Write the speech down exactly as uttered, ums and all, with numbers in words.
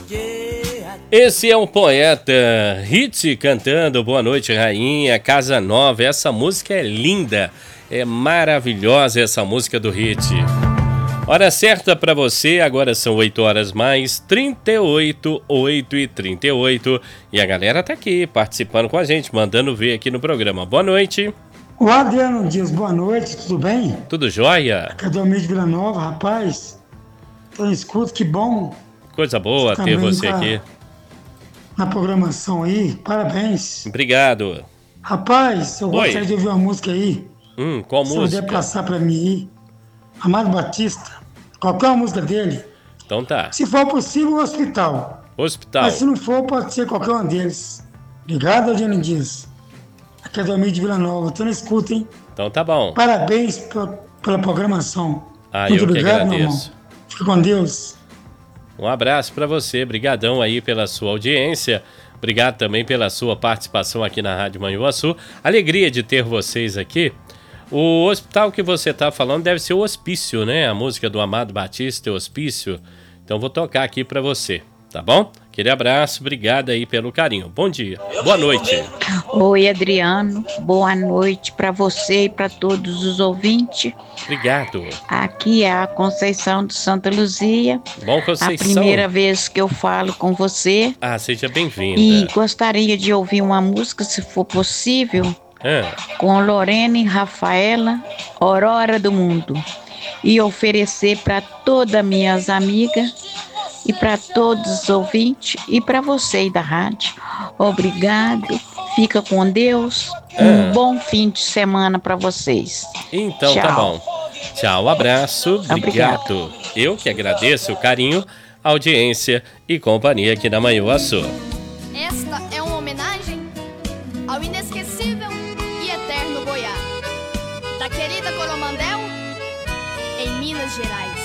Esse é o poeta Hit cantando Boa Noite Rainha, Casa Nova. Essa música é linda, é maravilhosa essa música do Hit. Hora certa para você, agora são oito horas mais trinta e oito, oito e trinta e oito. E a galera tá aqui participando com a gente, mandando ver aqui no programa. Boa noite. O Adriano Dias, boa noite, tudo bem? Tudo jóia? Aqui é do Almir de Vila Nova, rapaz. Tô em escuta, que bom. Coisa boa ter você tá aqui. Na programação aí, parabéns. Obrigado. Rapaz, eu Oi. gostaria de ouvir uma música aí. Hum, qual Se música? puder passar pra mim aí. Amado Batista, qualquer uma música dele. Então tá. Se for possível, o Hospital. Hospital. Mas se não for, pode ser qualquer um deles. Obrigado, Adriano Dias. Aqui é do Almir de Vila Nova, tô na escuta, hein? Então tá bom. Parabéns pela, pela programação. Ah, Muito eu que obrigado, agradeço. meu irmão. Fique com Deus. Um abraço para você, brigadão aí pela sua audiência, obrigado também pela sua participação aqui na Rádio Manhuaçu, alegria de ter vocês aqui. O hospital que você tá falando deve ser o Hospício, né? A música do Amado Batista, Hospício. Então vou tocar aqui para você, tá bom? Aquele abraço, obrigado aí pelo carinho. Bom dia, boa noite. Oi, Adriano, boa noite para você e para todos os ouvintes. Obrigado. Aqui é a Conceição de Santa Luzia. Bom, Conceição. A primeira vez que eu falo com você. Ah, seja bem-vinda. E gostaria de ouvir uma música, se for possível, ah. com Lorene e Rafaela, Aurora do Mundo. E oferecer para todas minhas amigas e para todos os ouvintes e para você da rádio. Obrigado, fica com Deus, ah. um bom fim de semana para vocês. Então Tchau. tá bom. Tchau, abraço, obrigado. Obrigado. Eu que agradeço o carinho, audiência e companhia aqui na Manhuaçu. Esta é uma homenagem ao inesquecível e eterno Goiás, da querida Coromandel, em Minas Gerais.